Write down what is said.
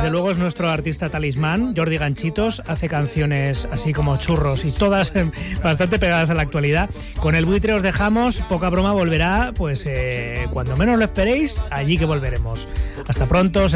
desde luego es nuestro artista talismán. Jordi Ganchitos hace canciones así como churros y todas bastante pegadas a la actualidad. Con el buitre os dejamos, poca broma volverá, pues cuando menos lo esperéis, allí que volveremos. Hasta pronto.